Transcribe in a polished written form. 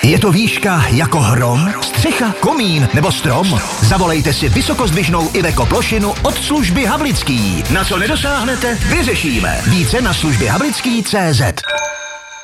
Je to výška jako hrom, střecha, komín nebo strom? Zavolejte si vysokozdvižnou Iveco plošinu od služby Havlický. Na co nedosáhnete, vyřešíme. Více na službě Havlický.cz.